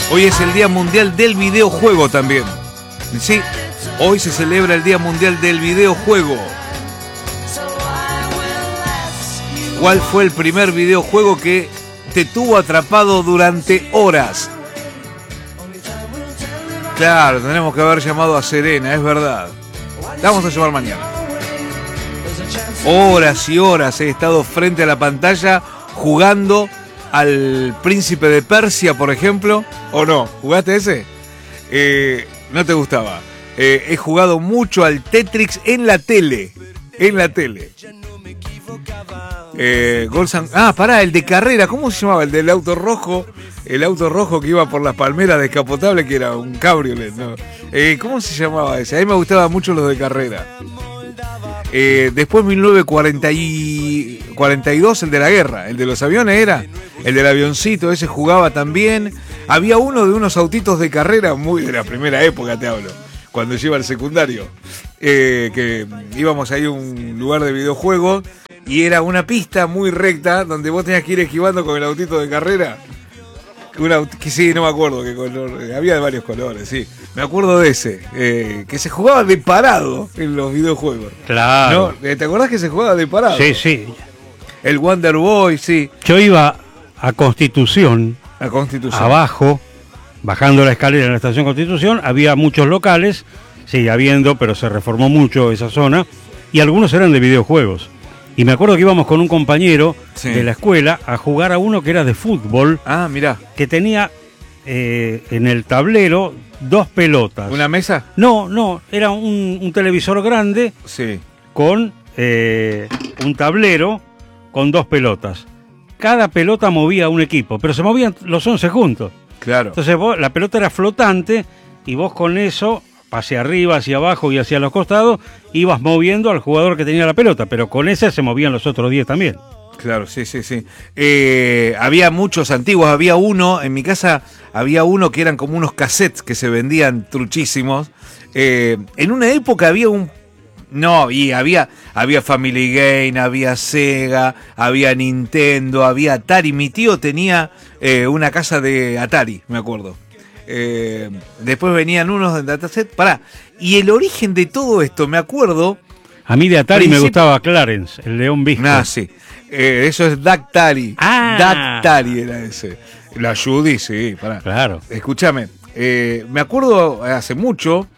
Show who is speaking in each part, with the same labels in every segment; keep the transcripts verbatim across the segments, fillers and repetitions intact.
Speaker 1: Hoy es el Día Mundial del Videojuego también. Sí, hoy se celebra el Día Mundial del Videojuego. ¿Cuál fue el primer videojuego que te tuvo atrapado durante horas? Claro, tenemos que haber llamado a Serena, es verdad. La vamos a llamar mañana. Horas y horas he estado frente a la pantalla jugando al Príncipe de Persia, por ejemplo. ¿O no? ¿Jugaste ese? Eh, no te gustaba. Eh, he jugado mucho al Tetris en la tele. En la tele. Eh, Golsan... Ah, pará, el de carrera, ¿cómo se llamaba? El del auto rojo. El auto rojo que iba por las palmeras descapotable, que era un cabriolet, ¿no? Eh, ¿Cómo se llamaba ese? A mí me gustaban mucho los de carrera. Eh, después mil novecientos cuarenta y dos, el de la guerra, el de los aviones era, el del avioncito, ese jugaba también. Había uno de unos autitos de carrera, muy de la primera época te hablo, cuando yo iba al secundario, eh, que íbamos ahí a un lugar de videojuegos y era una pista muy recta donde vos tenías que ir esquivando con el autito de carrera. Una, que sí, no me acuerdo qué color, había de varios colores, sí. Me acuerdo de ese, eh, que se jugaba de parado en los videojuegos.
Speaker 2: Claro.
Speaker 1: ¿No? ¿Te acordás que se jugaba de parado?
Speaker 2: Sí, sí.
Speaker 1: El Wonder Boy, sí.
Speaker 2: Yo iba a Constitución,
Speaker 1: a Constitución,
Speaker 2: abajo, bajando la escalera en la estación Constitución, había muchos locales, sigue habiendo, pero se reformó mucho esa zona, y algunos eran de videojuegos. Y me acuerdo que íbamos con un compañero sí. de la escuela a jugar a uno que era de fútbol.
Speaker 1: Ah, mirá.
Speaker 2: Que tenía eh, en el tablero dos pelotas.
Speaker 1: ¿Una mesa?
Speaker 2: No, no, era un, un televisor grande
Speaker 1: sí.
Speaker 2: con eh, un tablero con dos pelotas. Cada pelota movía un equipo, pero se movían los once juntos.
Speaker 1: Claro.
Speaker 2: Entonces vos, la pelota era flotante y vos con eso, hacia arriba, hacia abajo y hacia los costados, ibas moviendo al jugador que tenía la pelota, pero con esa se movían los otros diez también.
Speaker 1: Claro, sí, sí, sí. Eh, había muchos antiguos, había uno, en mi casa había uno que eran como unos cassettes que se vendían truchísimos. Eh, en una época había un... No, y había, había Family Game, había Sega, había Nintendo, había Atari. Mi tío tenía eh, una casa de Atari, me acuerdo. Eh, después venían unos de dataset. Pará, y el origen de todo esto, me acuerdo.
Speaker 2: A mí de Atari principio... me gustaba Clarence, el León Visco.
Speaker 1: Ah, sí. Eh, eso es Dactari.
Speaker 2: Ah.
Speaker 1: Dactari era ese. La Judy, sí, pará.
Speaker 2: Claro.
Speaker 1: Escúchame, eh, me acuerdo hace mucho,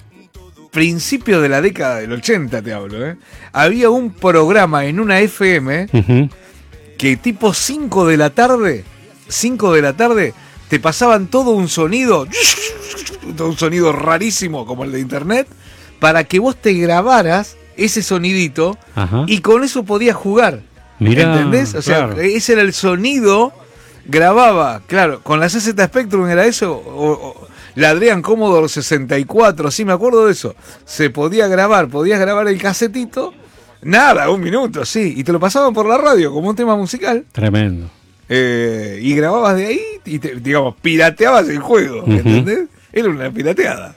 Speaker 1: principio de la década del ochenta te hablo, ¿eh? Había un programa en una F M uh-huh. que tipo cinco de la tarde, cinco de la tarde, te pasaban todo un sonido, todo un sonido rarísimo como el de internet, para que vos te grabaras ese sonidito. Ajá. Y con eso podías jugar. Mirá, ¿entendés? O sea, claro. Ese era el sonido, grababa, claro, con la C Z Spectrum era eso, o, o la Adrian Commodore sesenta y cuatro, sí me acuerdo de eso. Se podía grabar, podías grabar el casetito, nada, un minuto, sí, y te lo pasaban por la radio como un tema musical.
Speaker 2: Tremendo.
Speaker 1: Eh, y grababas de ahí y, te, digamos, pirateabas el juego, uh-huh. ¿entendés? Era una pirateada.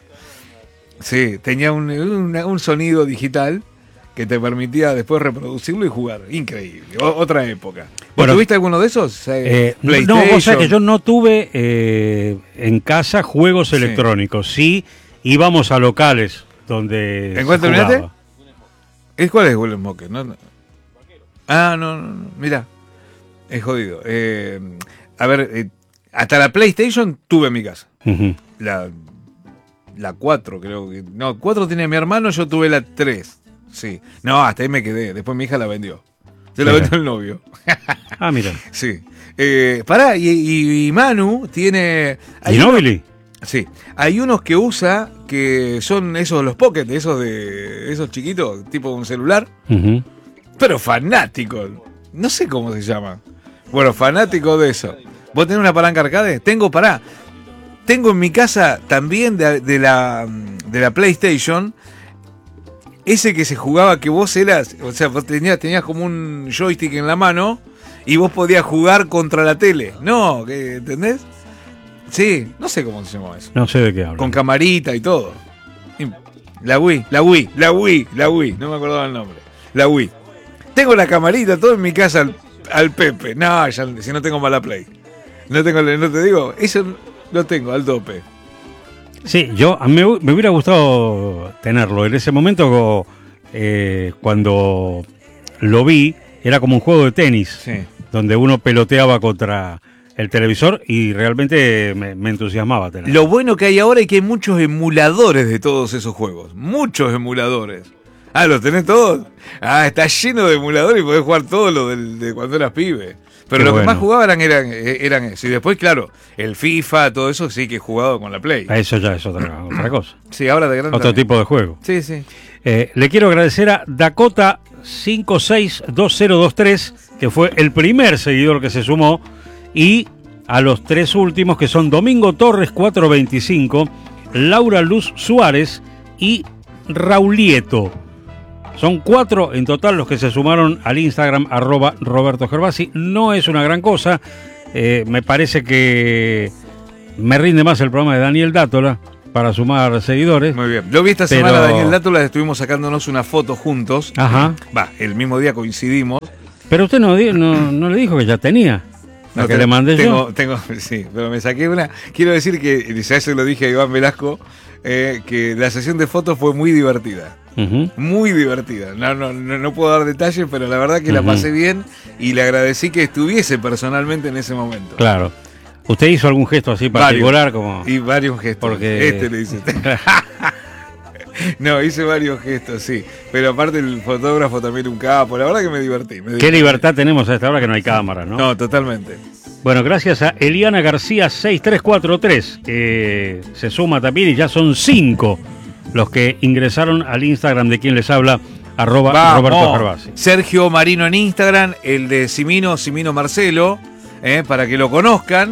Speaker 1: Sí, tenía un, un, un sonido digital que te permitía después reproducirlo y jugar. Increíble. O, otra época. Bueno, ¿tuviste alguno de esos?
Speaker 2: Eh, no, o sea que yo no tuve eh, en casa juegos sí. electrónicos. Sí, íbamos a locales donde
Speaker 1: ¿En cuál terminaste? ¿Cuál es William Mocker? No, no. Ah, no, no, no. Mirá. Es jodido. Eh, a ver, eh, hasta la PlayStation tuve en mi casa. Uh-huh. La, la cuatro, creo que. No, cuatro tiene mi hermano, yo tuve la tres. Sí. No, hasta ahí me quedé. Después mi hija la vendió. Se la vendió el novio.
Speaker 2: Ah, mira.
Speaker 1: Sí. Eh, pará, y, y, y Manu tiene.
Speaker 2: ¿Y Nobili?
Speaker 1: Sí. Hay unos que usa que son esos, los Pocket, esos de. Esos chiquitos, tipo un celular. Uh-huh. Pero fanáticos. No sé cómo se llama. Bueno, fanático de eso. ¿Vos tenés una palanca arcade? Tengo, pará. Tengo en mi casa también de, de, la, de la PlayStation ese que se jugaba que vos eras, o sea, vos tenías, tenías como un joystick en la mano y vos podías jugar contra la tele. No, ¿entendés? Sí, no sé cómo se llamaba eso.
Speaker 2: No sé de qué hablo.
Speaker 1: Con camarita y todo. La Wii, la Wii, la Wii, la Wii. No me acordaba el nombre. La Wii. Tengo la camarita, todo en mi casa al, al Pepe. No, ya, si no tengo mala Play. No tengo, no te digo, eso lo tengo al tope.
Speaker 2: Sí, yo a mí me, me hubiera gustado tenerlo. En ese momento, eh, cuando lo vi, era como un juego de tenis,
Speaker 1: Sí.
Speaker 2: donde uno peloteaba contra el televisor y realmente me, me entusiasmaba tenerlo.
Speaker 1: Lo bueno que hay ahora es que hay muchos emuladores de todos esos juegos. Muchos emuladores. Ah, ¿los tenés todos? Ah, está lleno de emuladores y podés jugar todo lo del, de cuando eras pibe. Pero
Speaker 2: Qué
Speaker 1: lo
Speaker 2: bueno.
Speaker 1: que más jugaban eran, eran eso. Y después, claro, el FIFA, todo eso sí que he jugado con la Play.
Speaker 2: Eso ya es otra, otra cosa.
Speaker 1: Sí, ahora de grande.
Speaker 2: Otro
Speaker 1: también.
Speaker 2: tipo de juego.
Speaker 1: Sí, sí.
Speaker 2: Eh, le quiero agradecer a Dakota cinco seis dos cero dos tres, que fue el primer seguidor que se sumó, y a los tres últimos, que son Domingo Torres cuatrocientos veinticinco, Laura Luz Suárez y Raulieto. Son cuatro en total los que se sumaron al Instagram arroba Roberto Gervasi. No es una gran cosa. Eh, me parece que me rinde más el programa de Daniel Dátola para sumar seguidores.
Speaker 1: Muy bien. Yo vi esta
Speaker 2: Pero-
Speaker 1: semana a Daniel Dátola, estuvimos sacándonos una foto juntos.
Speaker 2: Ajá.
Speaker 1: Va, el mismo día coincidimos.
Speaker 2: Pero usted no, di- no, no le dijo que ya tenía. La
Speaker 1: No,
Speaker 2: que
Speaker 1: te-
Speaker 2: le mandé
Speaker 1: tengo,
Speaker 2: yo.
Speaker 1: Tengo, sí, pero me saqué una. Quiero decir que, ya se lo dije a Iván Velasco, eh, que la sesión de fotos fue muy divertida.
Speaker 2: Ujú.
Speaker 1: Muy divertida. No, no, no, no puedo dar detalles, pero la verdad que la
Speaker 2: Ujú.
Speaker 1: pasé bien y le agradecí que estuviese personalmente en ese momento.
Speaker 2: Claro. ¿Usted hizo algún gesto así particular? Como...
Speaker 1: Y varios gestos.
Speaker 2: Porque-
Speaker 1: Este le hice. No, hice varios gestos, sí. Pero aparte el fotógrafo también un capo. La verdad que me divertí. me
Speaker 2: Qué
Speaker 1: divertí.
Speaker 2: libertad tenemos a esta hora que no hay cámaras, ¿no?
Speaker 1: No, totalmente.
Speaker 2: Bueno, gracias a Eliana García seis tres cuatro tres, que se suma también, y ya son cinco los que ingresaron al Instagram de quien les habla, arroba
Speaker 1: Vamos.
Speaker 2: Roberto Gervasi.
Speaker 1: Sergio Marino en Instagram, el de Simino, Simino Marcelo, eh, para que lo conozcan.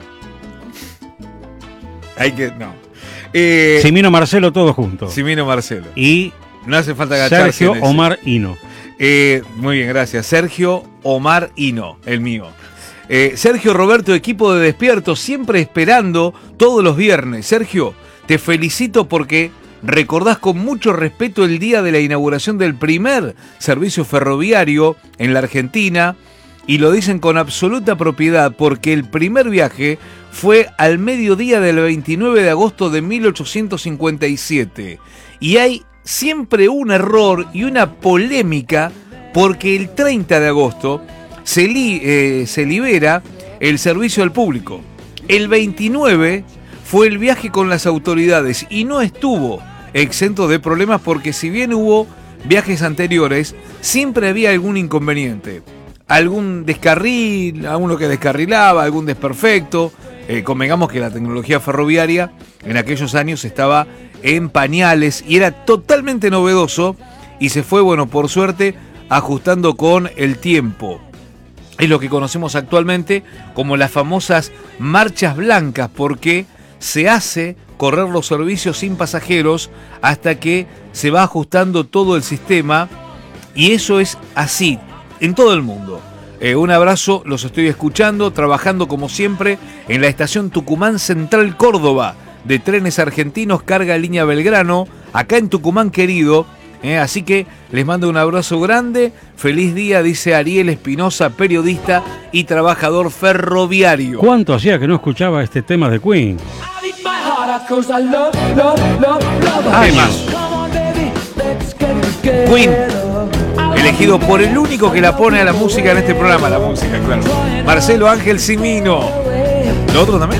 Speaker 1: Hay que, no. Eh,
Speaker 2: Simino Marcelo, todos juntos.
Speaker 1: Simino Marcelo.
Speaker 2: Y
Speaker 1: No hace falta agacharse.
Speaker 2: Sergio
Speaker 1: en ese.
Speaker 2: Omar Hino.
Speaker 1: Eh, muy bien, gracias. Sergio Omar Hino, el mío. Eh, Sergio Roberto, equipo de Despierto, siempre esperando todos los viernes. Sergio, te felicito porque recordás con mucho respeto el día de la inauguración del primer servicio ferroviario en la Argentina, y lo dicen con absoluta propiedad porque el primer viaje fue al mediodía del veintinueve de agosto de mil ochocientos cincuenta y siete. Y hay siempre un error y una polémica porque el treinta de agosto se, li- eh, se libera el servicio al público. El veintinueve fue el viaje con las autoridades y no estuvo exento de problemas porque si bien hubo viajes anteriores, siempre había algún inconveniente. Algún descarril, alguno que descarrilaba, algún desperfecto. Eh, convengamos que la tecnología ferroviaria en aquellos años estaba en pañales y era totalmente novedoso y se fue, bueno, por suerte, ajustando con el tiempo. Es lo que conocemos actualmente como las famosas marchas blancas, porque se hace correr los servicios sin pasajeros hasta que se va ajustando todo el sistema, y eso es así en todo el mundo. Eh, un abrazo, los estoy escuchando, trabajando como siempre en la estación Tucumán Central Córdoba de Trenes Argentinos, carga línea Belgrano, acá en Tucumán querido. Eh, así que les mando un abrazo grande, feliz día, dice Ariel Espinosa, periodista y trabajador ferroviario.
Speaker 2: ¿Cuánto hacía que no escuchaba este tema de Queen?
Speaker 1: Además, Queen, elegido por el único que la pone a la música en este programa, la música, claro. Marcelo Ángel Simino. ¿Lo otro también?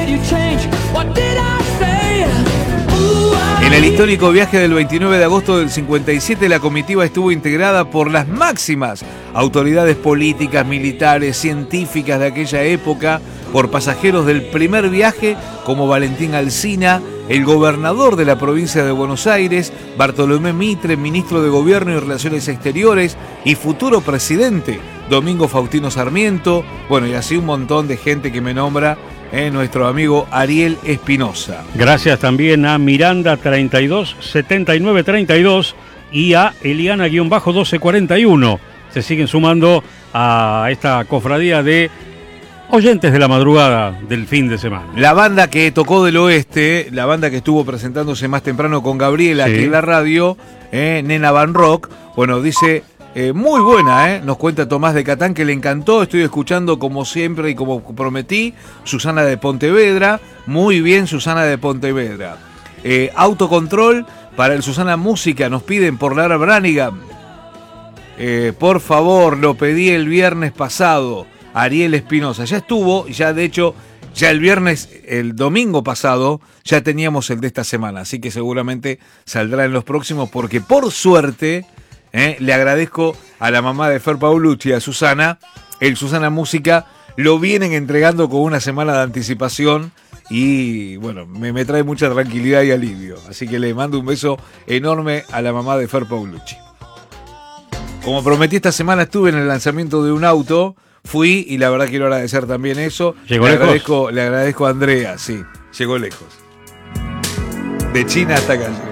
Speaker 1: En el histórico viaje del veintinueve de agosto del cincuenta y siete, la comitiva estuvo integrada por las máximas autoridades políticas, militares, científicas de aquella época, por pasajeros del primer viaje como Valentín Alsina, el gobernador de la provincia de Buenos Aires, Bartolomé Mitre, ministro de Gobierno y Relaciones Exteriores y futuro presidente, Domingo Faustino Sarmiento, bueno, y así un montón de gente que me nombra eh, nuestro amigo Ariel Espinosa.
Speaker 2: Gracias también a Miranda treinta y dos setenta y nueve treinta y dos y a Eliana-doce cuarenta y uno. Se siguen sumando a esta cofradía de oyentes de la madrugada del fin de semana.
Speaker 1: La banda que tocó del oeste, la banda que estuvo presentándose más temprano con Gabriela
Speaker 2: Sí.
Speaker 1: aquí en la radio, eh, Nena Van Rock, bueno, dice, Eh, muy buena, ¿eh? Nos cuenta Tomás de Catán que le encantó. Estoy escuchando como siempre y como prometí. Susana de Pontevedra. Muy bien, Susana de Pontevedra. Eh, autocontrol para el Susana Música. Nos piden por Lara Branigan. Eh, por favor, lo pedí el viernes pasado. Ariel Espinosa. Ya estuvo, ya de hecho, ya el viernes, el domingo pasado, ya teníamos el de esta semana. Así que seguramente saldrá en los próximos porque por suerte... Eh, le agradezco a la mamá de Fer Paulucci y a Susana. El Susana Música lo vienen entregando con una semana de anticipación y bueno, me, me trae mucha tranquilidad y alivio. Así que le mando un beso enorme a la mamá de Fer Paulucci. Como prometí, esta semana estuve en el lanzamiento de un auto, fui y la verdad quiero agradecer también eso.
Speaker 2: ¿Llegó
Speaker 1: le
Speaker 2: lejos?
Speaker 1: Agradezco, le agradezco a Andrea, sí, llegó lejos. De China hasta acá llegó.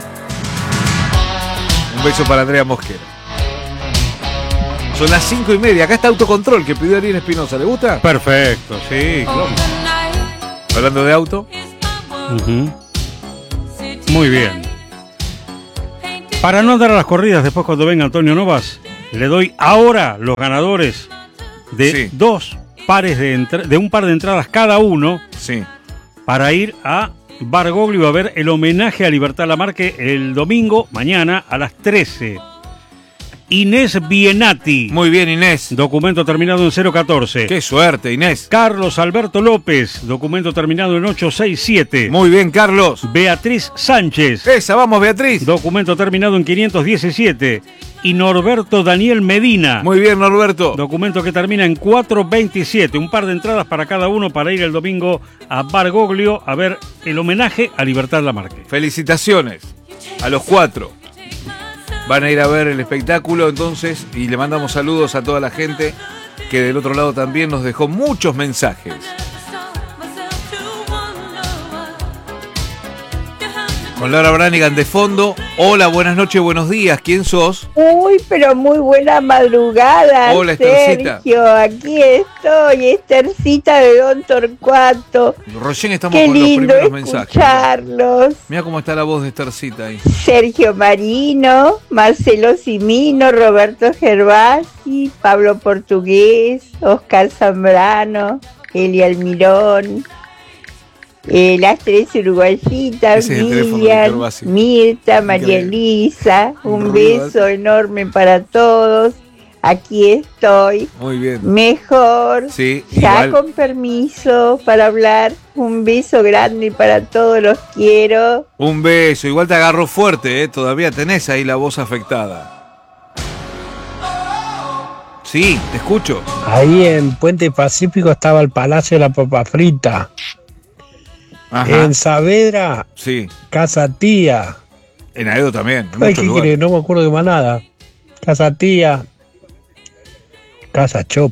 Speaker 1: Un beso para Andrea Mosquera. Son las cinco y media. Acá está Autocontrol que pidió Ariel Espinosa. ¿Le gusta?
Speaker 2: Perfecto, sí, claro.
Speaker 1: Hablando de auto.
Speaker 2: Uh-huh. Muy bien. Para no andar a las corridas después cuando venga Antonio Novas, le doy ahora los ganadores de
Speaker 1: Sí.
Speaker 2: dos pares de, entra- de un par de entradas cada uno
Speaker 1: Sí.
Speaker 2: para ir a Bargoglio a ver el homenaje a Libertad Lamarque el domingo, mañana, a las trece. Inés Bienati.
Speaker 1: Muy bien, Inés.
Speaker 2: Documento terminado en cero catorce.
Speaker 1: Qué suerte, Inés.
Speaker 2: Carlos Alberto López. Documento terminado en ocho sesenta y siete.
Speaker 1: Muy bien, Carlos.
Speaker 2: Beatriz Sánchez.
Speaker 1: Esa, vamos, Beatriz.
Speaker 2: Documento terminado en quinientos diecisiete. Y Norberto Daniel Medina.
Speaker 1: Muy bien, Norberto.
Speaker 2: Documento que termina en cuatrocientos veintisiete. Un par de entradas para cada uno para ir el domingo a Bargoglio a ver el homenaje a Libertad Lamarque.
Speaker 1: Felicitaciones a los cuatro. Van a ir a ver el espectáculo entonces y le mandamos saludos a toda la gente que del otro lado también nos dejó muchos mensajes. Con Laura Branigan de fondo. Hola, buenas noches, buenos días. ¿Quién sos?
Speaker 3: Uy, pero muy buena madrugada,
Speaker 1: Hola, Estercita.
Speaker 3: Sergio. Aquí estoy, Estercita de Don Torcuato.
Speaker 1: Recién estamos
Speaker 3: Qué
Speaker 1: con los
Speaker 3: lindo
Speaker 1: primeros mensajes.
Speaker 3: escucharlos.
Speaker 1: Mira cómo está la voz de Estercita ahí.
Speaker 3: Sergio Marino, Marcelo Simino, Roberto Gervasi, Pablo Portugués, Oscar Zambrano, Eli Almirón, eh, las tres uruguayitas,
Speaker 1: Ese es el teléfono de
Speaker 3: Miriam,
Speaker 1: Gervasi.
Speaker 3: Mirta, María
Speaker 1: Increíble.
Speaker 3: Elisa, un
Speaker 1: Ruido.
Speaker 3: beso enorme para todos. Aquí estoy,
Speaker 1: Muy bien.
Speaker 3: mejor,
Speaker 1: Sí,
Speaker 3: ya
Speaker 1: igual.
Speaker 3: con permiso para hablar. Un beso grande para todos, los quiero.
Speaker 1: Un beso. Igual te agarró fuerte, ¿eh? Todavía tenés ahí la voz afectada. Sí, te escucho.
Speaker 4: Ahí en Puente Pacífico estaba el Palacio de la Papa Frita.
Speaker 1: Ajá.
Speaker 4: En Saavedra,
Speaker 1: Sí.
Speaker 4: Casa Tía.
Speaker 1: En Aedo también. En
Speaker 4: Ay,
Speaker 1: muchos
Speaker 4: ¿qué
Speaker 1: lugares.
Speaker 4: quiere? No me acuerdo de más nada. Casa Tía. Casa Chop.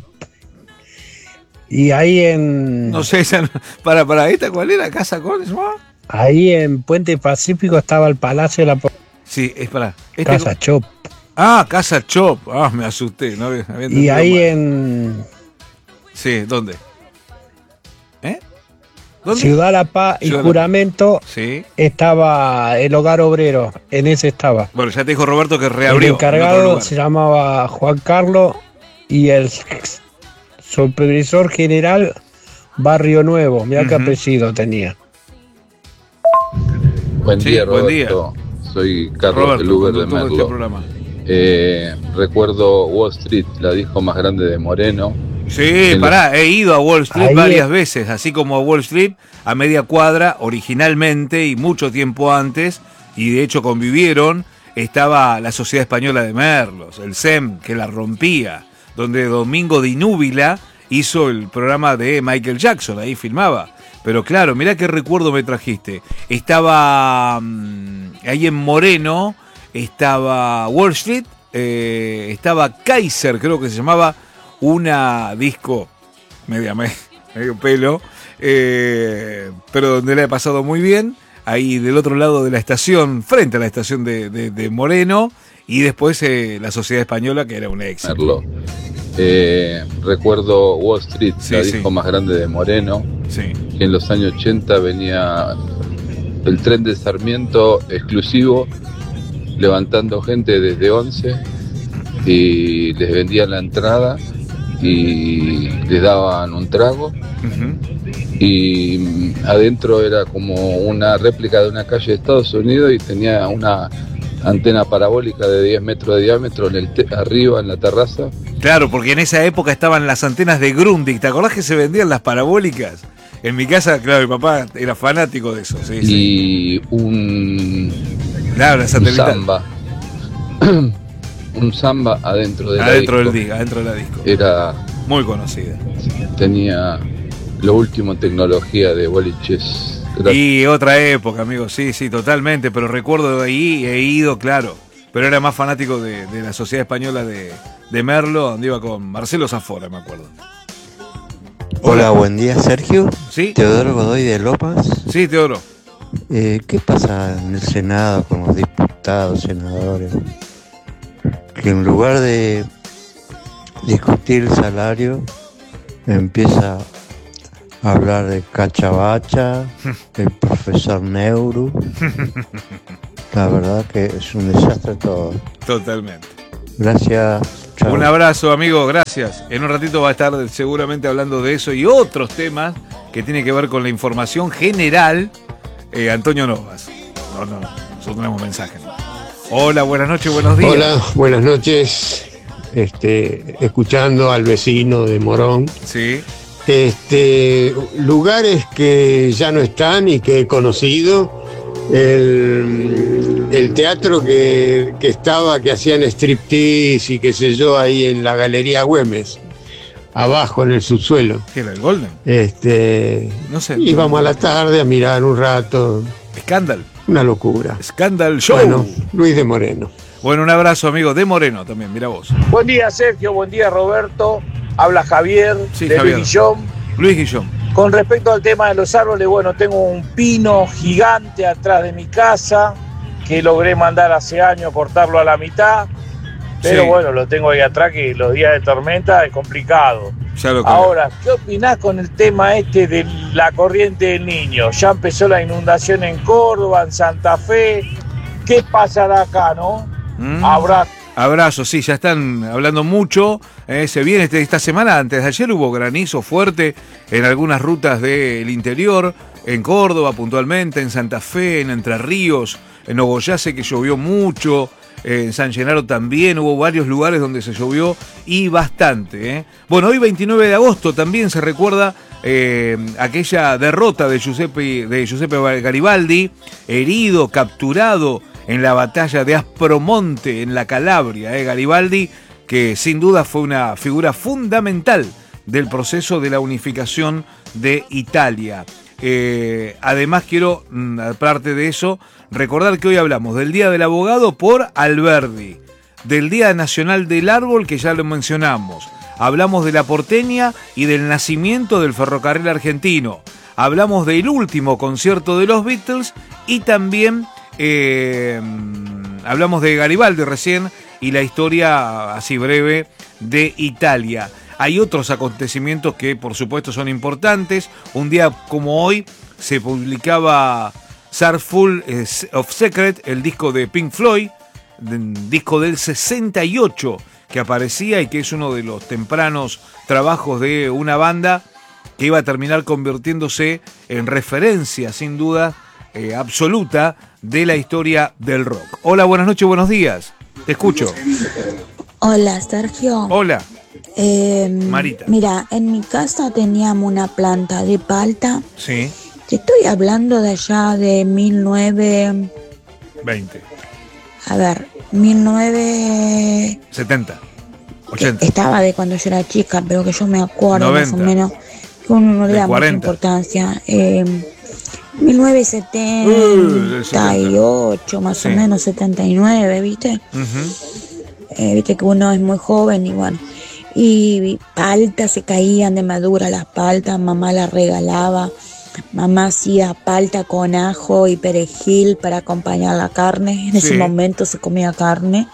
Speaker 4: Y ahí en
Speaker 1: No sé, esa no- para, para, ¿esta cuál era? ¿Casa con? ¿Se llamaba?
Speaker 4: ahí en Puente Pacífico estaba el Palacio de la Papa
Speaker 1: Sí, es para. Este-
Speaker 4: Casa Chop.
Speaker 1: Ah, Casa Chop. Ah, me asusté. No había, había
Speaker 4: Y
Speaker 1: entendido
Speaker 4: ahí
Speaker 1: mal.
Speaker 4: en
Speaker 1: Sí, ¿dónde? ¿Eh? ¿Dónde?
Speaker 4: Ciudad La Paz y
Speaker 1: Ciudad La-
Speaker 4: Juramento
Speaker 1: Sí.
Speaker 4: estaba el Hogar Obrero. En ese estaba.
Speaker 1: Bueno, ya te dijo Roberto que
Speaker 4: El
Speaker 1: reabrió. en otro
Speaker 4: encargado
Speaker 1: lugar.
Speaker 4: se llamaba Juan Carlos y el supervisor general Barrio Nuevo. Mirá qué
Speaker 1: Ujú.
Speaker 4: apellido tenía.
Speaker 5: Buen
Speaker 1: Sí,
Speaker 5: día,
Speaker 1: buen
Speaker 5: Roberto. Soy Carlos
Speaker 1: Roberto,
Speaker 5: el Uber de
Speaker 1: conductor de este
Speaker 5: Merlo.
Speaker 1: programa.
Speaker 5: Eh, recuerdo Wall Street, la disco más grande de Moreno.
Speaker 1: Sí,
Speaker 5: En
Speaker 1: pará, he ido a Wall Street
Speaker 4: Ahí
Speaker 1: varias
Speaker 4: es.
Speaker 1: veces, así como a Wall Street, a media cuadra, originalmente y mucho tiempo antes, y de hecho convivieron, estaba la Sociedad Española de Merlos, el S E M, que la rompía, donde Domingo Di Núbila hizo el programa de Michael Jackson, ahí filmaba. Pero claro, mirá qué recuerdo me trajiste. Estaba mm, ahí en Moreno, estaba Wall Street, eh, estaba Kaiser, creo que se llamaba, una disco media me- medio pelo, eh, pero donde le he pasado muy bien, ahí del otro lado de la estación, frente a la estación de, de- de Moreno, y después eh, la Sociedad Española, que era un éxito.
Speaker 5: Merlo. Eh, recuerdo Wall Street,
Speaker 1: Sí,
Speaker 5: la
Speaker 1: sí.
Speaker 5: disco más grande de Moreno,
Speaker 1: Sí.
Speaker 5: que en los años ochenta venía el tren de Sarmiento exclusivo, levantando gente desde once y les vendían la entrada y les daban un trago.
Speaker 1: Ujú.
Speaker 5: Y adentro era como una réplica de una calle de Estados Unidos y tenía una antena parabólica de diez metros de diámetro en el te- arriba en la terraza.
Speaker 1: Claro, porque en esa época estaban las antenas de Grundig. ¿Te acordás que se vendían las parabólicas? En mi casa, claro, mi papá era fanático de eso. Sí, sí.
Speaker 5: Y un,
Speaker 1: Claro, la
Speaker 5: un
Speaker 1: satelital.
Speaker 5: samba. Un samba adentro de la
Speaker 1: Adentro
Speaker 5: disco.
Speaker 1: del disco, adentro de la disco.
Speaker 5: Era,
Speaker 1: Muy conocida.
Speaker 5: tenía lo último en tecnología de boliches. Gracias.
Speaker 1: Y otra época, amigo, sí, sí, totalmente. Pero recuerdo de ahí, he ido, claro. Pero era más fanático de, de la Sociedad Española de, de Merlo, donde iba con Marcelo Zafora, me acuerdo.
Speaker 6: Hola, buen día, Sergio.
Speaker 1: ¿Sí?
Speaker 6: Teodoro Godoy de Lomas.
Speaker 1: Sí, Teodoro.
Speaker 6: Eh, ¿Qué pasa en el Senado con los diputados, senadores? Que en lugar de discutir el salario, empieza a hablar de cachabacha, del profesor Neuru. La verdad que es un desastre todo.
Speaker 1: Totalmente.
Speaker 6: Gracias. Chao.
Speaker 1: Un abrazo, amigo, gracias. En un ratito va a estar seguramente hablando de eso y otros temas que tienen que ver con la información general. Eh, Antonio Novas. No, no, nosotros tenemos mensajes. Hola, buenas noches, buenos días.
Speaker 7: Hola, buenas noches. Este, escuchando al vecino de Morón.
Speaker 1: Sí,
Speaker 7: Este, lugares que ya no están y que he conocido. El, el teatro que, que estaba, que hacían striptease y qué sé yo, ahí en la Galería Güemes, abajo en el subsuelo.
Speaker 1: ¿qué era el Golden?
Speaker 7: Este,
Speaker 1: No sé.
Speaker 7: íbamos a la tarde a mirar un rato.
Speaker 1: Scandal.
Speaker 7: Una locura.
Speaker 1: Scandal Show.
Speaker 7: Bueno,
Speaker 1: Bueno,
Speaker 7: Luis de Moreno.
Speaker 1: un abrazo, amigo, de Moreno también, mira vos.
Speaker 8: Buen día, Sergio. Buen día, Roberto. Habla Javier
Speaker 1: Sí,
Speaker 8: de
Speaker 1: Javier.
Speaker 8: Guillón.
Speaker 1: Luis Guillón.
Speaker 8: Con respecto al tema de los árboles, bueno, tengo un pino gigante atrás de mi casa que logré mandar hace años cortarlo a la mitad. Pero
Speaker 1: Sí.
Speaker 8: bueno, lo tengo ahí atrás que los días de tormenta es complicado.
Speaker 1: Ya lo creo.
Speaker 8: Ahora, ¿qué opinás con el tema este de la corriente del Niño? Ya empezó la inundación en Córdoba, en Santa Fe. ¿Qué pasará acá, no?
Speaker 1: Mm.
Speaker 8: Abrazo.
Speaker 1: Abrazo, sí, ya están hablando mucho. Eh, se viene este- esta semana, antes de ayer hubo granizo fuerte en algunas rutas del interior, en Córdoba puntualmente, en Santa Fe, en Entre Ríos, en Ogollase que llovió mucho, eh, en San Genaro también, hubo varios lugares donde se llovió y bastante. Eh. Bueno, hoy veintinueve de agosto también se recuerda eh, aquella derrota de Giuseppe, de Giuseppe Garibaldi, herido, capturado en la batalla de Aspromonte, en la Calabria. Eh, Garibaldi, que sin duda fue una figura fundamental del proceso de la unificación de Italia. Eh, además quiero, mm, aparte de eso, recordar que hoy hablamos del Día del Abogado por Alberdi, del Día Nacional del Árbol, que ya lo mencionamos. Hablamos de la porteña y del nacimiento del ferrocarril argentino. Hablamos del último concierto de los Beatles y también eh, hablamos de Garibaldi recién y la historia así breve de Italia. Hay otros acontecimientos que por supuesto son importantes. Un día como hoy se publicaba Full of Secret, el disco de Pink Floyd, un disco del sesenta y ocho que aparecía y que es uno de los tempranos trabajos de una banda que iba a terminar convirtiéndose en referencia, sin duda, eh, absoluta de la historia del rock. Hola, buenas noches, buenos días. Te escucho.
Speaker 9: Hola, Sergio.
Speaker 1: Hola.
Speaker 9: Eh,
Speaker 1: Marita.
Speaker 9: Mira, en mi casa teníamos una planta de palta.
Speaker 1: Sí.
Speaker 9: Te estoy hablando de allá de mil nueve...
Speaker 1: veinte.
Speaker 9: A ver, mil nueve...
Speaker 1: setenta. ochenta.
Speaker 9: Estaba de cuando yo era chica, pero que yo me acuerdo
Speaker 1: noventa.
Speaker 9: más o menos que uno no le
Speaker 1: De
Speaker 9: da mucha
Speaker 1: cuarenta.
Speaker 9: importancia. Eh, mil novecientos setenta y ocho, más
Speaker 1: Sí.
Speaker 9: o menos, setenta y nueve, ¿viste?
Speaker 1: Uh-huh.
Speaker 9: Eh, viste que uno es muy joven y bueno. Y paltas se caían de madura las paltas, mamá las regalaba. Mamá hacía palta con ajo y perejil para acompañar la carne. En ese
Speaker 1: Sí.
Speaker 9: momento se comía carne.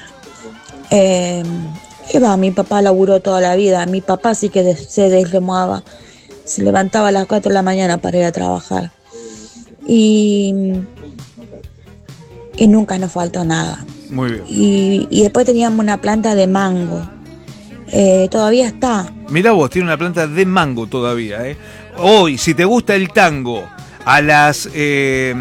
Speaker 9: Eh, y va, mi papá laburó toda la vida. Mi papá sí que de- se desremaba. Se levantaba a las cuatro de la mañana para ir a trabajar. Y, y nunca nos faltó nada.
Speaker 1: Muy bien.
Speaker 9: Y, y después teníamos una planta de mango. Eh, todavía está.
Speaker 1: Mirá vos, tiene una planta de mango todavía, ¿eh? Hoy, si te gusta el tango, a las eh,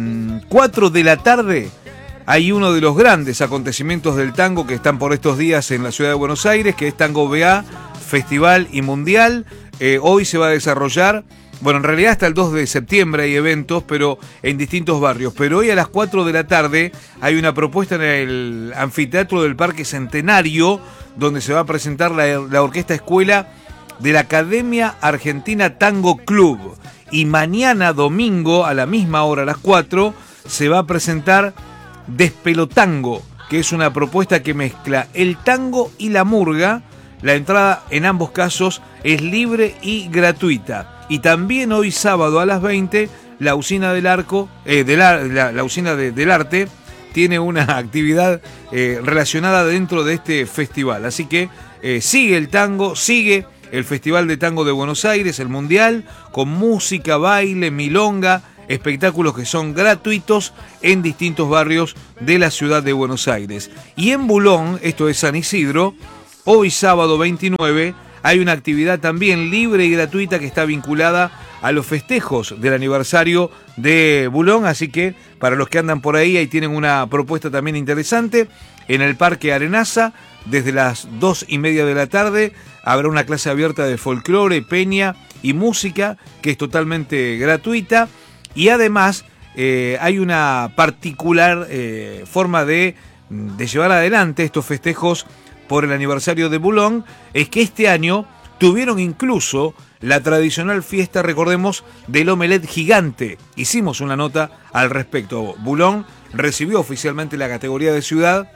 Speaker 1: cuatro de la tarde hay uno de los grandes acontecimientos del tango que están por estos días en la ciudad de Buenos Aires, que es Tango B A, Festival y Mundial. Eh, hoy se va a desarrollar, bueno, en realidad hasta el dos de septiembre hay eventos, pero en distintos barrios. Pero hoy a las cuatro de la tarde hay una propuesta en el anfiteatro del Parque Centenario, donde se va a presentar la, la Orquesta Escuela de la Academia Argentina Tango Club. Y mañana domingo a la misma hora, a las cuatro, se va a presentar Despelotango, que es una propuesta que mezcla el tango y la murga. La entrada en ambos casos es libre y gratuita. Y también hoy sábado a las veinte, la usina del arco, eh, de la, la, la usina de, del arte tiene una actividad eh, relacionada dentro de este festival. Así que eh, sigue el tango, sigue el Festival de Tango de Buenos Aires, el Mundial, con música, baile, milonga, espectáculos que son gratuitos en distintos barrios de la ciudad de Buenos Aires. Y en Bulón, esto es San Isidro, hoy sábado veintinueve, hay una actividad también libre y gratuita que está vinculada a los festejos del aniversario de Bulón, así que para los que andan por ahí, ahí tienen una propuesta también interesante. En el Parque Arenaza, desde las dos y media de la tarde, habrá una clase abierta de folclore, peña y música, que es totalmente gratuita. Y además eh, hay una particular eh, forma de, de llevar adelante estos festejos por el aniversario de Bulón, es que este año tuvieron incluso la tradicional fiesta, recordemos, del omelette gigante. Hicimos una nota al respecto. Bulón recibió oficialmente la categoría de ciudad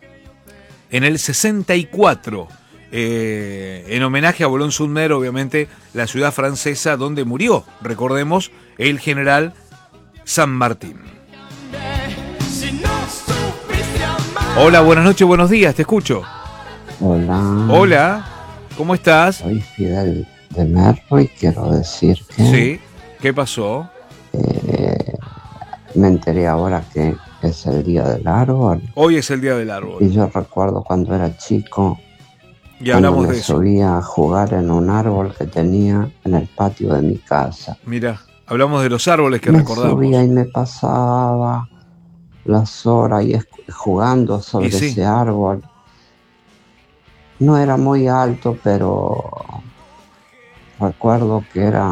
Speaker 1: en el sesenta y cuatro, eh, en homenaje a Boulogne-sur-Mer, obviamente la ciudad francesa donde murió, recordemos, el general San Martín. Hola, buenas noches, buenos días, te escucho.
Speaker 10: Hola.
Speaker 1: Hola, ¿cómo estás?
Speaker 10: Soy Fidel de Merlo y quiero decir que...
Speaker 1: Sí, ¿qué pasó?
Speaker 10: Eh, me enteré ahora que es el Día del Árbol.
Speaker 1: Hoy es el Día del Árbol.
Speaker 10: Y yo recuerdo cuando era chico,
Speaker 1: y hablamos
Speaker 10: cuando me
Speaker 1: de eso.
Speaker 10: subía a jugar en un árbol que tenía en el patio de mi casa.
Speaker 1: Mira, hablamos de los árboles que
Speaker 10: me
Speaker 1: recordamos.
Speaker 10: subía y me pasaba las horas y jugando sobre
Speaker 1: sí.
Speaker 10: ese árbol. No era muy alto, pero recuerdo que era...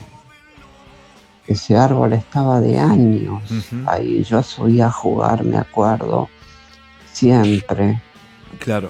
Speaker 10: Ese árbol estaba de años. Uh-huh. Ahí yo subía a jugar, me acuerdo, siempre.
Speaker 1: Claro.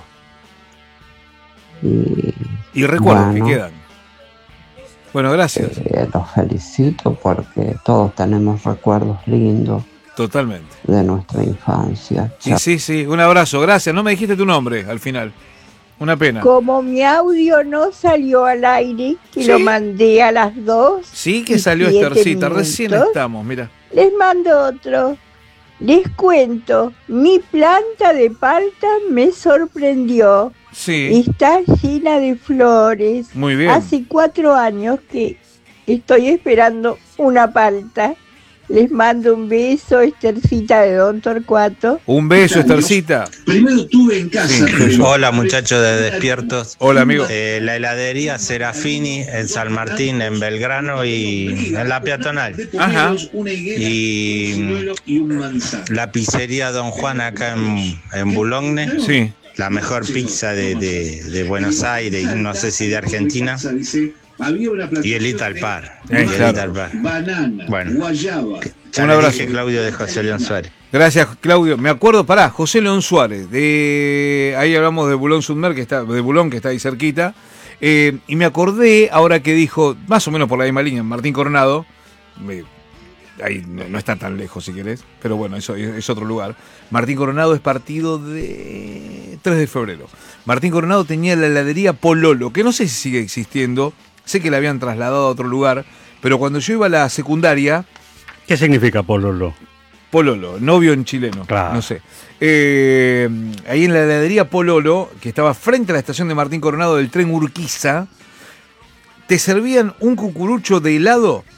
Speaker 10: Y,
Speaker 1: y recuerdos bueno, que quedan. Bueno, gracias.
Speaker 10: Eh, los felicito porque todos tenemos recuerdos lindos.
Speaker 1: Totalmente.
Speaker 10: De nuestra infancia.
Speaker 1: Sí, sí, sí. Un abrazo. Gracias. No me dijiste tu nombre al final. Una pena.
Speaker 3: Como mi audio no salió al aire, que ¿sí? Lo mandé a las dos.
Speaker 1: Sí, que salió Estercita. Recién estamos, mira.
Speaker 3: Les mando otro. Les cuento, mi planta de palta me sorprendió.
Speaker 1: Sí.
Speaker 3: Está llena de flores.
Speaker 1: Muy bien.
Speaker 3: Hace cuatro años que estoy esperando una palta. Les mando un beso, Estercita de Don Torcuato.
Speaker 1: Un beso, Estercita.
Speaker 11: Primero tuve en casa.
Speaker 12: Sí, hola, muchachos de Despiertos.
Speaker 1: Hola, amigo.
Speaker 12: Eh, la heladería Serafini en San Martín, en Belgrano y en la peatonal.
Speaker 1: Ajá.
Speaker 12: Y la pizzería Don Juan acá en, en Boulogne.
Speaker 1: Sí.
Speaker 12: La mejor pizza de, de, de Buenos Aires, no sé si de Argentina. Y el Italpar.
Speaker 1: Eh,
Speaker 12: y el Italpar.
Speaker 11: Banana,
Speaker 12: bueno,
Speaker 11: guayaba.
Speaker 12: Un abrazo. Claudio de José León Suárez.
Speaker 1: Gracias, Claudio. Me acuerdo, pará, José León Suárez. De ahí hablamos de Boulogne-sur-Mer, que está, de Bulón, que está ahí cerquita. Eh, y me acordé, ahora que dijo, más o menos por la misma línea, Martín Coronado. Eh, ahí no, no está tan lejos, si querés. Pero bueno, eso es, es otro lugar. Martín Coronado es partido de tres de febrero. Martín Coronado tenía la heladería Pololo, que no sé si sigue existiendo. Sé que la habían trasladado a otro lugar, pero cuando yo iba a la secundaria...
Speaker 2: ¿Qué significa pololo?
Speaker 1: Pololo, novio en chileno, claro. No sé. Eh, ahí en la heladería Pololo, que estaba frente a la estación de Martín Coronado del tren Urquiza, te servían un cucurucho de helado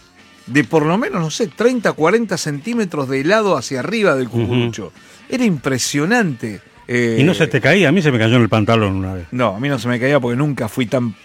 Speaker 1: de por lo menos, no sé, treinta, cuarenta centímetros de helado hacia arriba del cucurucho. Uh-huh. Era impresionante. Eh,
Speaker 2: ¿Y no se te caía? A mí se me cayó en el pantalón una vez.
Speaker 1: No, a mí no se me caía porque nunca fui tan...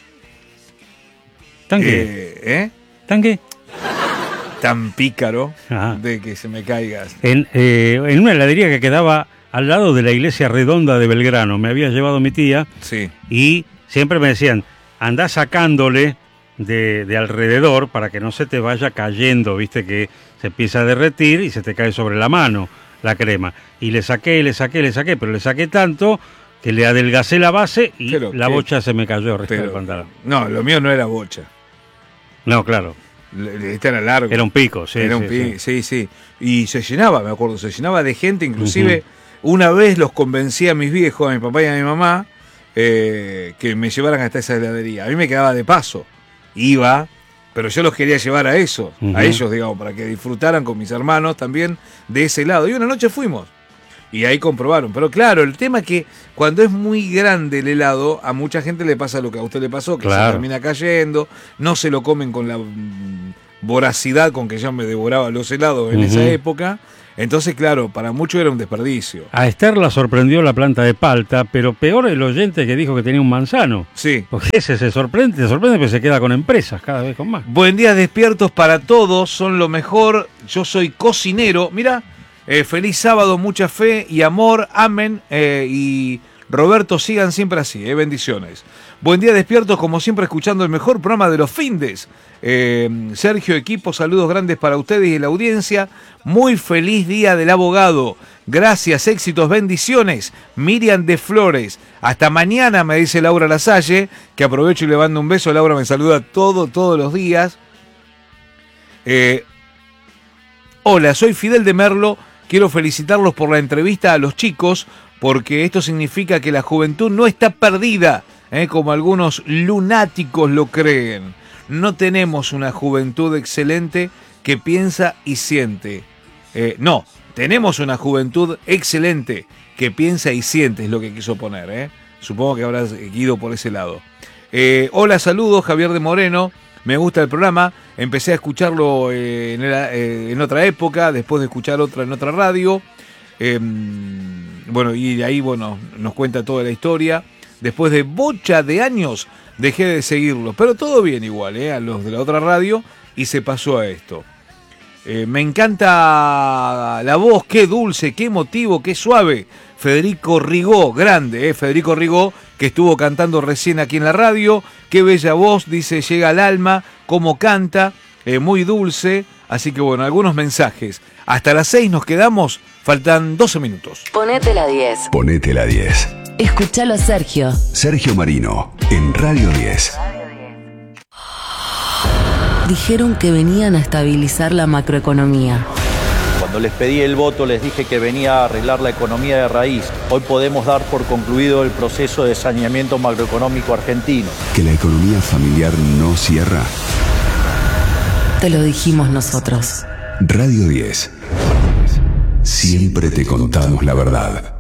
Speaker 2: ¿Tan qué?
Speaker 1: Eh, ¿eh?
Speaker 2: ¿Tan qué?
Speaker 1: Tan pícaro
Speaker 2: Ajá.
Speaker 1: de que se me caiga.
Speaker 2: En, eh, en una heladería que quedaba al lado de la iglesia redonda de Belgrano, me había llevado mi tía,
Speaker 1: sí.
Speaker 2: Y siempre me decían, andá sacándole de, de alrededor para que no se te vaya cayendo, viste que se empieza a derretir y se te cae sobre la mano la crema. Y le saqué, le saqué, le saqué, pero le saqué tanto que le adelgacé la base y pero, la ¿qué? bocha se me cayó arriba del pantalón.
Speaker 1: No, lo mío no era bocha.
Speaker 2: No, claro.
Speaker 1: Este era largo.
Speaker 2: Era un pico, sí.
Speaker 1: Era
Speaker 2: sí,
Speaker 1: un pico,
Speaker 2: sí.
Speaker 1: sí, sí. Y se llenaba, me acuerdo, se llenaba de gente, inclusive uh-huh. una vez los convencí a mis viejos, a mi papá y a mi mamá, eh, que me llevaran hasta esa heladería. A mí me quedaba de paso. Iba, pero yo los quería llevar a eso, uh-huh. a ellos, digamos, para que disfrutaran con mis hermanos también de ese helado. Y una noche fuimos. Y ahí comprobaron. Pero claro, el tema es que cuando es muy grande el helado, a mucha gente le pasa lo que a usted le pasó, que claro. se termina cayendo, no se lo comen con la voracidad con que yo me devoraba los helados en uh-huh. esa época. Entonces, claro, para muchos era un desperdicio.
Speaker 2: A Esther la sorprendió la planta de palta, pero peor el oyente que dijo que tenía un manzano.
Speaker 1: Sí.
Speaker 2: Porque ese se sorprende, se sorprende porque se queda con empresas cada vez con más.
Speaker 1: Buen día, despiertos para todos, son lo mejor. Yo soy cocinero. Mira... Eh, feliz sábado, mucha fe y amor, amén. Eh, y Roberto, sigan siempre así, eh, bendiciones. Buen día, despiertos, como siempre, escuchando el mejor programa de los findes. Eh, Sergio, equipo, saludos grandes para ustedes y la audiencia. Muy feliz día del abogado. Gracias, éxitos, bendiciones. Miriam de Flores. Hasta mañana, me dice Laura Lasalle, que aprovecho y le mando un beso. Laura me saluda todo, todos los días. Eh, hola, soy Fidel de Merlo. Quiero felicitarlos por la entrevista a los chicos, porque esto significa que la juventud no está perdida, ¿eh? como algunos lunáticos lo creen. No tenemos una juventud excelente que piensa y siente. Eh, no, tenemos una juventud excelente que piensa y siente, es lo que quiso poner. ¿eh? Supongo que habrás ido por ese lado. Eh, hola, saludos, Javier de Moreno. Me gusta el programa, empecé a escucharlo eh, en, el, eh, en otra época, después de escuchar otra en otra radio. Eh, bueno, y de ahí bueno nos cuenta toda la historia. Después de bocha de años dejé de seguirlo, pero todo bien igual, eh, a los de la otra radio, y se pasó a esto. Eh, me encanta la voz, qué dulce, qué emotivo, qué suave. Federico Rigó, grande, eh, Federico Rigó, que estuvo cantando recién aquí en la radio. Qué bella voz, dice, llega al alma, cómo canta, eh, muy dulce. Así que bueno, algunos mensajes. Hasta las seis nos quedamos, faltan doce minutos.
Speaker 13: Ponete la diez.
Speaker 14: Ponete la diez.
Speaker 13: Escuchalo a Sergio.
Speaker 14: Sergio Marino, en Radio diez.
Speaker 13: Dijeron que venían a estabilizar la macroeconomía.
Speaker 15: Cuando les pedí el voto les dije que venía a arreglar la economía de raíz. Hoy podemos dar por concluido el proceso de saneamiento macroeconómico argentino.
Speaker 14: Que la economía familiar no cierra.
Speaker 13: Te lo dijimos nosotros.
Speaker 14: Radio diez. Siempre te contamos la verdad.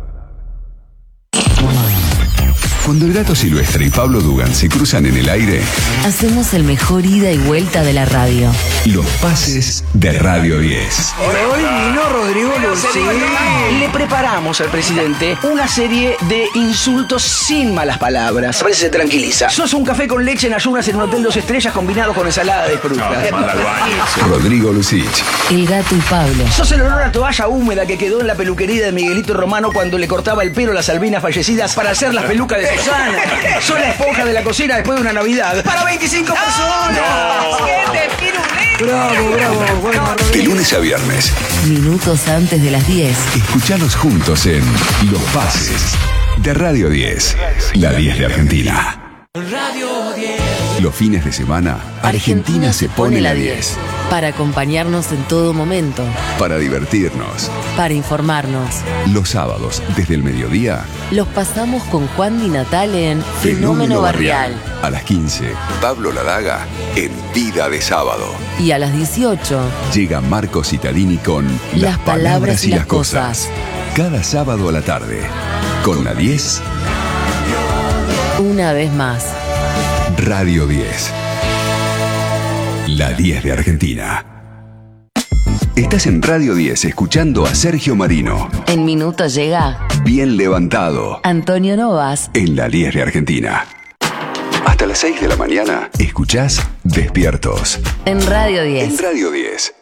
Speaker 14: Cuando el Gato Silvestre y Pablo Dugan se cruzan en el aire,
Speaker 13: hacemos el mejor ida y vuelta de la radio.
Speaker 14: Los pases de Radio diez.
Speaker 16: Hoy vino Rodrigo Lucci. Le preparamos al presidente una serie de insultos sin malas palabras. A ver si se tranquiliza. Sos un café con leche en ayunas en un hotel dos estrellas combinado con ensalada de fruta.
Speaker 14: No, Rodrigo Lucich.
Speaker 13: El Gato y Pablo.
Speaker 16: Sos el olor a toalla húmeda que quedó en la peluquería de Miguelito Romano cuando le cortaba el pelo a las albinas fallecidas para hacer las pelucas de Susana. Sos la esponja de la cocina después de una Navidad. ¡Para veinticinco personas!
Speaker 14: No. Bravo, bravo. Bueno, de lunes a viernes.
Speaker 13: Minutos antes de las diez.
Speaker 14: Escuchanos juntos en Los Pases de Radio diez. La diez de Argentina.
Speaker 13: Radio diez.
Speaker 14: Los fines de semana, Argentina, Argentina se pone la diez.
Speaker 13: Para acompañarnos en todo momento.
Speaker 14: Para divertirnos.
Speaker 13: Para informarnos.
Speaker 14: Los sábados, desde el mediodía,
Speaker 13: los pasamos con Juan Di Natale en Fenómeno,
Speaker 14: Fenómeno
Speaker 13: Barrial.
Speaker 14: Barrial. A las quince, Pablo Ladaga en Vida de Sábado.
Speaker 13: Y a las dieciocho,
Speaker 14: llega Marco Cittadini con
Speaker 13: Las, las palabras, palabras y, y las cosas. cosas.
Speaker 14: Cada sábado a la tarde, con la diez.
Speaker 13: Una vez más.
Speaker 14: Radio diez. La diez de Argentina. Estás en Radio diez escuchando a Sergio Marino.
Speaker 13: En minutos llega
Speaker 14: Bien levantado.
Speaker 13: Antonio Novas.
Speaker 14: En la Liesre Argentina. Hasta las seis de la mañana escuchás Despiertos.
Speaker 13: En Radio diez.
Speaker 14: En Radio diez.